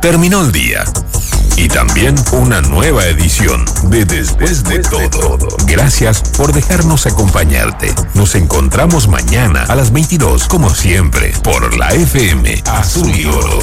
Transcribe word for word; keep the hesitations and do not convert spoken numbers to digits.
Terminó el día. Y también una nueva edición de Después de Todo. Gracias por dejarnos acompañarte. Nos encontramos mañana a las veintidós, como siempre, por la F M Azul y Oro.